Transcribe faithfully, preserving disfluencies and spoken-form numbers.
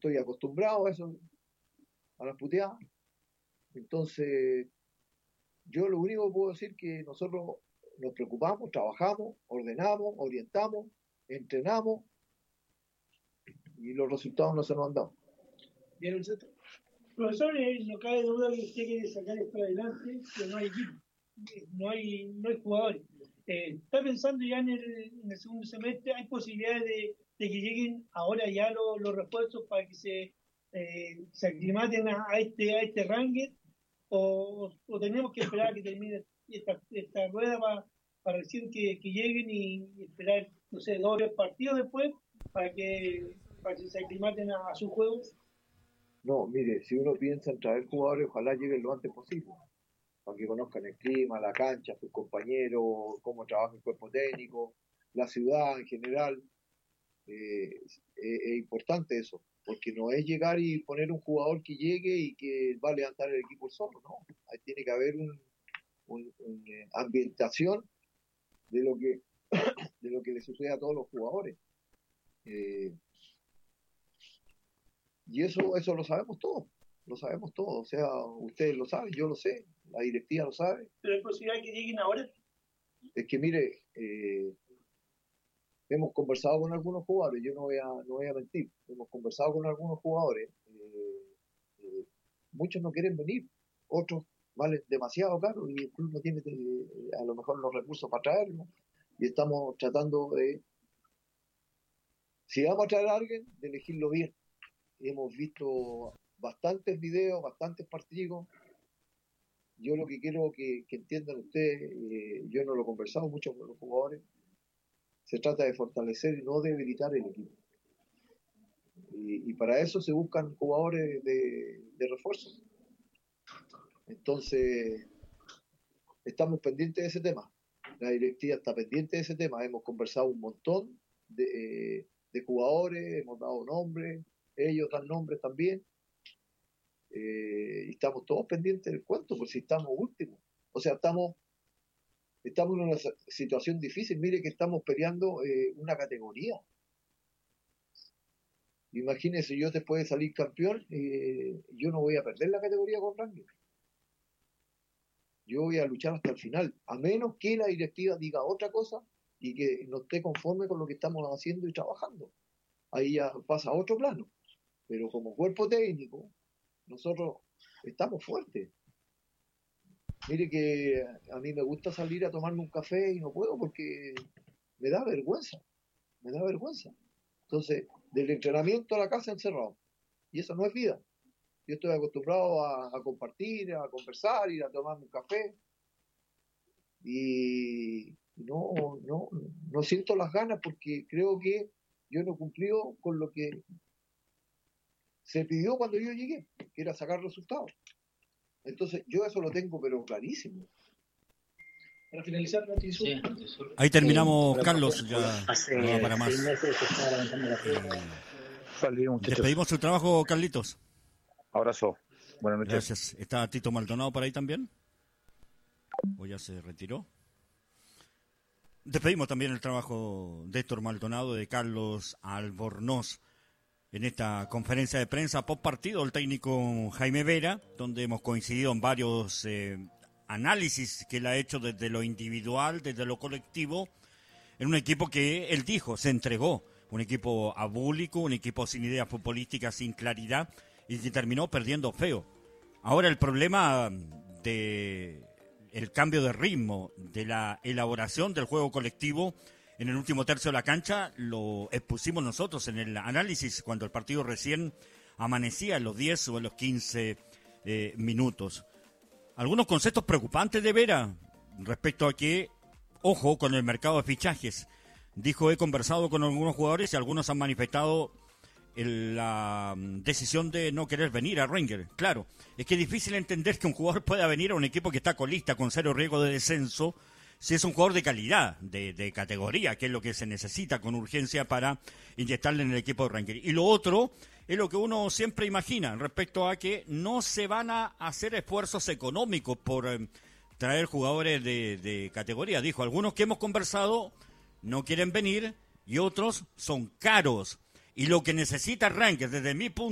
estoy acostumbrado a eso, a las puteadas. Entonces, yo lo único que puedo decir es que nosotros nos preocupamos, trabajamos, ordenamos, orientamos, entrenamos y los resultados no se nos han dado. Bien, profesor, eh, no cabe duda que usted quiere sacar esto adelante, pero no hay equipo, no hay, no hay jugadores. Eh, ¿Está pensando ya en el, en el segundo semestre? ¿Hay posibilidades de, de que lleguen ahora ya los, los refuerzos para que se, eh, se aclimaten a, a este a este ranking? ¿O, o tenemos que esperar a que termine esta, esta rueda para, para recién que, que lleguen y, y esperar, no sé, dos o tres partidos después para que, para que se aclimaten a, a su juego? No, mire, si uno piensa en traer jugadores, ojalá lleguen lo antes posible, para que conozcan el clima, la cancha, sus compañeros, cómo trabaja el cuerpo técnico, la ciudad en general. Eh, es, es importante eso, porque no es llegar y poner un jugador que llegue y que va a levantar el equipo solo, no. Ahí tiene que haber una un, un, eh, ambientación de lo que de lo que le sucede a todos los jugadores. Eh, y eso eso lo sabemos todos, lo sabemos todos, o sea, ustedes lo saben, yo lo sé, la directiva lo sabe. ¿Pero hay posibilidad de que lleguen ahora? Es que mire, eh, hemos conversado con algunos jugadores, yo no voy a, no voy a mentir, hemos conversado con algunos jugadores, eh, eh, muchos no quieren venir, otros valen demasiado caro y el club no tiene eh, a lo mejor los recursos para traerlos, y estamos tratando de, si vamos a traer a alguien, de elegirlo bien. Hemos visto bastantes videos, bastantes partidos. Yo lo que quiero que, que entiendan ustedes, eh, yo no lo he conversado mucho con los jugadores, se trata de fortalecer y no debilitar el equipo. Y, y para eso se buscan jugadores de, de refuerzo. Entonces, estamos pendientes de ese tema. La directiva está pendiente de ese tema. Hemos conversado un montón de, eh, de jugadores, hemos dado nombres, ellos dan nombres también. Eh, y estamos todos pendientes del cuento, por si estamos últimos. O sea, estamos estamos en una situación difícil. Mire que estamos peleando eh, una categoría. Imagínese, yo después de salir campeón, eh, yo no voy a perder la categoría con Rangers. Yo voy a luchar hasta el final, a menos que la directiva diga otra cosa y que no esté conforme con lo que estamos haciendo y trabajando. Ahí ya pasa a otro plano. Pero como cuerpo técnico, nosotros estamos fuertes. Mire que a mí me gusta salir a tomarme un café y no puedo porque me da vergüenza, me da vergüenza. Entonces, del entrenamiento a la casa encerrado. Y eso no es vida. Yo estoy acostumbrado a, a compartir, a conversar, ir a tomarme un café. Y no, no, no siento las ganas porque creo que yo no cumplí con lo que se pidió cuando yo llegué, que era sacar resultados. Entonces, yo eso lo tengo, pero clarísimo. Para finalizar, sí. Ahí terminamos, sí. Carlos, ya Hace no va para más. seis meses que estaba levantando la eh, Despedimos su trabajo, Carlitos. Abrazo. Buenas noches. Gracias. ¿Está Tito Maldonado por ahí también? ¿O ya se retiró? Despedimos también el trabajo de Héctor Maldonado, de Carlos Albornoz, en esta conferencia de prensa post partido, el técnico Jaime Vera, donde hemos coincidido en varios eh, análisis que él ha hecho desde lo individual, desde lo colectivo, en un equipo que él dijo, se entregó, un equipo abúlico, un equipo sin ideas futbolísticas, sin claridad, y que terminó perdiendo feo. Ahora el problema de el cambio de ritmo, de la elaboración del juego colectivo en el último tercio de la cancha, lo expusimos nosotros en el análisis cuando el partido recién amanecía en los diez o en los quince eh, minutos. Algunos conceptos preocupantes de Vera respecto a que, ojo con el mercado de fichajes. Dijo, he conversado con algunos jugadores y algunos han manifestado el, la decisión de no querer venir a Rangers. Claro, es que es difícil entender que un jugador pueda venir a un equipo que está colista con cero riesgo de descenso si es un jugador de calidad, de, de categoría, que es lo que se necesita con urgencia para inyectarle en el equipo de Rangers. Y lo otro es lo que uno siempre imagina respecto a que no se van a hacer esfuerzos económicos por eh, traer jugadores de, de categoría. Dijo, algunos que hemos conversado no quieren venir y otros son caros. Y lo que necesita Rangers, desde mi punto